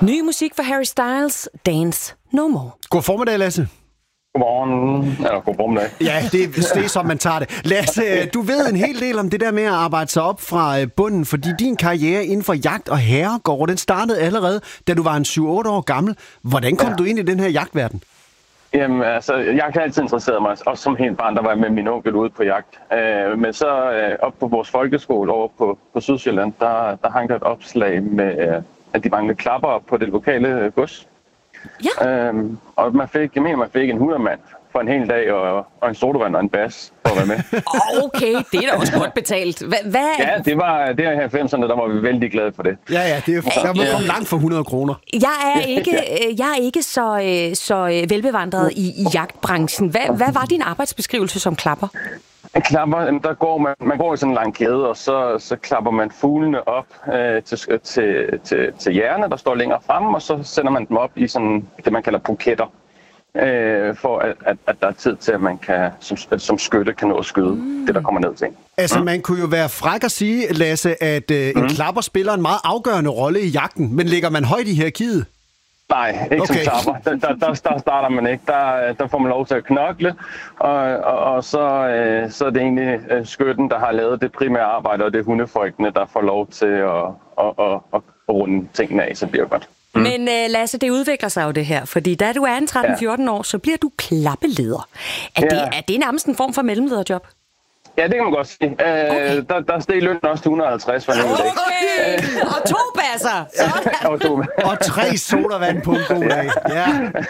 Ny musik for Harry Styles, Dance No More. God formiddag, Lasse. Godmorgen, eller god formiddag. Ja, det er som man tager det. Lasse, du ved en hel del om det der med at arbejde sig op fra bunden, fordi din karriere inden for jagt og herregård, den startede allerede, da du var en 7-8 år gammel. Hvordan kom du ind i den her jagtverden? Jamen, altså, jagt har altid interesseret mig. Også som helt barn, der var jeg med min onkel ude på jagt. Men så op på vores folkeskole over på Sydsjælland, der hang der et opslag med, at de manglede klapper op på det lokale gods. Ja. Og man fik en 100-mand for en hel dag, og en sodavand og en bas for at være med. Okay, det er da også godt betalt. Hvad? Ja, det er her 90'erne, der var vi vældig glade for det. Ja, der må komme langt for 100 kroner. Jeg er ikke så velbevandret i jagtbranchen. Hvad var din arbejdsbeskrivelse som klapper? En klapper, der går man går i sådan en lang kæde, og så klapper man fuglene op til jerne, der står længere fremme, og så sender man dem op i sådan det, man kalder buketter, for at der er tid til, at man kan som skytte kan nå at skyde det, der kommer ned til en. Altså, man kunne jo være fræk at sige, Lasse, at en klapper spiller en meget afgørende rolle i jagten, men ligger man højt i hierarkiet? Nej, ikke okay. Som klapper. Der starter man ikke. Der får man lov til at knokle, og så er det egentlig skytten, der har lavet det primære arbejde, og det er hundefolkene, der får lov til at runde tingene af, så det bliver godt. Men Lasse, det udvikler sig jo det her, fordi da du er en 13-14 år, så bliver du klappeleder. Er det nærmest en form for mellemlederjob? Ja, det kan man godt sige. Okay. Der steg lønnen også til 150 for en hel dag. Okay! Og 2 basser! Og 3 sodavand på en god dag. Ja.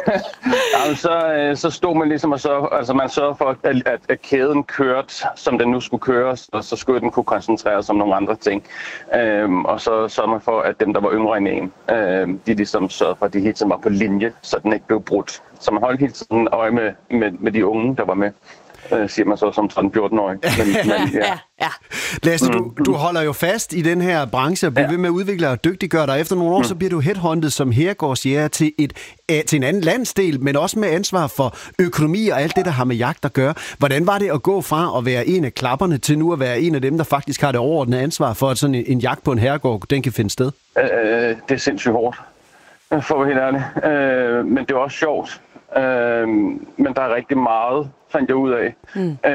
Jamen, så stod man ligesom man sørgede for, at kæden kørte, som den nu skulle køres, og så skulle den kunne koncentrere sig om nogle andre ting. Og så sørgede man for, at dem, der var yngre end en, de ligesom sørgede for, at de hele tiden var på linje, så den ikke blev brudt. Så man holdt hele tiden øje med de unge, der var med. Siger man så som 13-14-årig. Ja. Lasse, du holder jo fast i den her branche og bliver ved med at udvikle og dygtiggøre dig. Efter nogle år, så bliver du headhunted som herregårdsjæger til en anden landsdel, men også med ansvar for økonomi og alt det, der har med jagt at gøre. Hvordan var det at gå fra at være en af klapperne til nu at være en af dem, der faktisk har det overordnede ansvar for, at sådan en jagt på en herregård, den kan finde sted? Det er sindssygt hårdt, for at være helt ærlig. Men det er også sjovt. Men der er rigtig meget, fandt jeg ud af.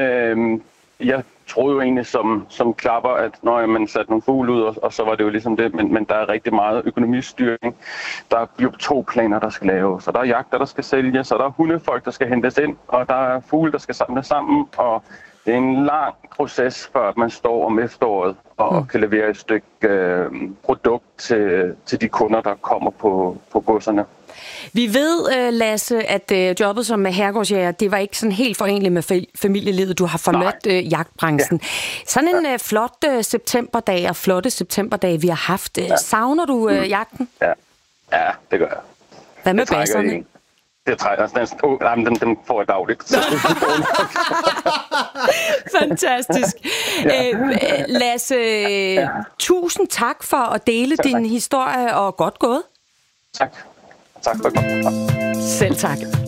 Jeg troede jo egentlig som klapper, at når man satte nogle fugle ud, og så var det jo ligesom det, men der er rigtig meget økonomistyring. Der er biotopplaner, der skal laves, og der er jagter, der skal sælges, og der er hundefolk, der skal hentes ind, og der er fugle, der skal samles sammen, og det er en lang proces, før man står om efteråret og kan levere et stykke produkt til de kunder, der kommer på godserne. Vi ved, Lasse, at jobbet som herregårdsjæger, det var ikke sådan helt forenligt med familielivet. Du har forladt jagtbranchen. Ja. Sådan en flot septemberdag og flotte septemberdage, vi har haft. Savner du jagten? Ja, det gør jeg. Hvad med basserne? Det trækker. Den får jeg dagligt. Fantastisk. Lasse, tusind tak for at dele din historie, og godt gået. Tak. Tak for godt. Selv tak.